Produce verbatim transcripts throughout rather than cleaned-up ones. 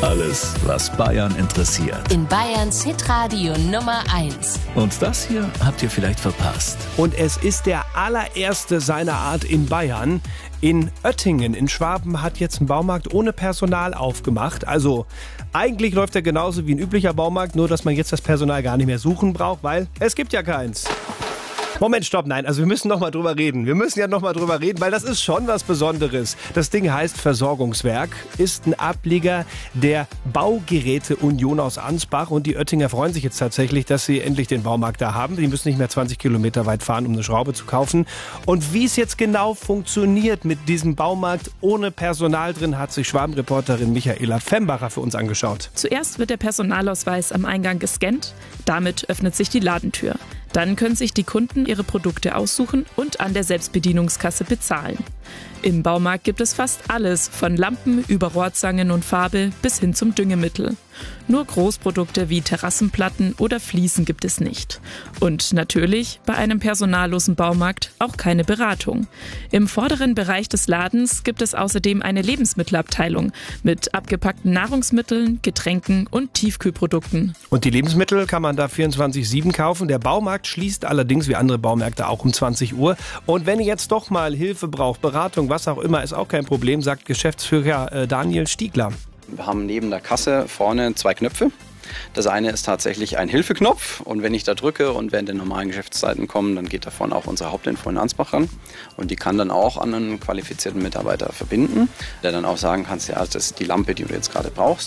Alles, was Bayern interessiert. In Bayerns Hitradio Nummer eins. Und das hier habt ihr vielleicht verpasst. Und es ist der allererste seiner Art in Bayern. In Oettingen in Schwaben hat jetzt ein Baumarkt ohne Personal aufgemacht. Also eigentlich läuft er genauso wie ein üblicher Baumarkt, nur dass man jetzt das Personal gar nicht mehr suchen braucht, weil es gibt ja keins. Moment, stopp, nein, also wir müssen noch mal drüber reden. Wir müssen ja noch mal drüber reden, weil das ist schon was Besonderes. Das Ding heißt Versorgungswerk, ist ein Ableger der Baugeräte Union aus Ansbach und die Oettinger freuen sich jetzt tatsächlich, dass sie endlich den Baumarkt da haben. Die müssen nicht mehr zwanzig Kilometer weit fahren, um eine Schraube zu kaufen. Und wie es jetzt genau funktioniert mit diesem Baumarkt ohne Personal drin, hat sich Schwabenreporterin Michaela Fembacher für uns angeschaut. Zuerst wird der Personalausweis am Eingang gescannt, damit öffnet sich die Ladentür. Dann können sich die Kunden ihre Produkte aussuchen und an der Selbstbedienungskasse bezahlen. Im Baumarkt gibt es fast alles, von Lampen über Rohrzangen und Farbe bis hin zum Düngemittel. Nur Großprodukte wie Terrassenplatten oder Fliesen gibt es nicht. Und natürlich bei einem personallosen Baumarkt auch keine Beratung. Im vorderen Bereich des Ladens gibt es außerdem eine Lebensmittelabteilung mit abgepackten Nahrungsmitteln, Getränken und Tiefkühlprodukten. Und die Lebensmittel kann man da vierundzwanzig sieben kaufen. Der Baumarkt schließt allerdings wie andere Baumärkte auch um zwanzig Uhr. Und wenn ihr jetzt doch mal Hilfe braucht, Beratung, was auch immer, ist auch kein Problem, sagt Geschäftsführer äh, Daniel Stiegler. Wir haben neben der Kasse vorne zwei Knöpfe. Das eine ist tatsächlich ein Hilfeknopf und wenn ich da drücke und während der normalen Geschäftszeiten kommen, dann geht davon auch unsere Hauptinfo in Ansbach ran und die kann dann auch an einen qualifizierten Mitarbeiter verbinden, der dann auch sagen kann, ja, das ist die Lampe, die du jetzt gerade brauchst.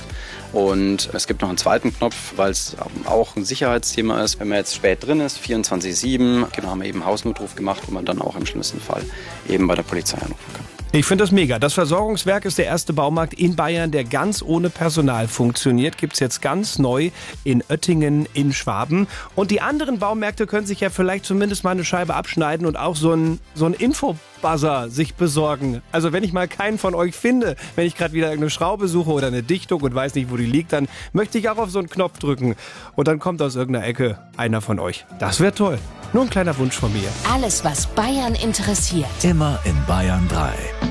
Und es gibt noch einen zweiten Knopf, weil es auch ein Sicherheitsthema ist. Wenn man jetzt spät drin ist, vierundzwanzig sieben, genau, haben wir eben einen Hausnotruf gemacht, wo man dann auch im schlimmsten Fall eben bei der Polizei anrufen kann. Ich finde das mega. Das Versorgungswerk ist der erste Baumarkt in Bayern, der ganz ohne Personal funktioniert. Gibt es jetzt ganz neu in Oettingen in Schwaben. Und die anderen Baumärkte können sich ja vielleicht zumindest mal eine Scheibe abschneiden und auch so ein, so ein Infobuzzer sich besorgen. Also wenn ich mal keinen von euch finde, wenn ich gerade wieder eine Schraube suche oder eine Dichtung und weiß nicht, wo die liegt, dann möchte ich auch auf so einen Knopf drücken. Und dann kommt aus irgendeiner Ecke einer von euch. Das wäre toll. Nur ein kleiner Wunsch von mir. Alles, was Bayern interessiert. Immer in Bayern drei.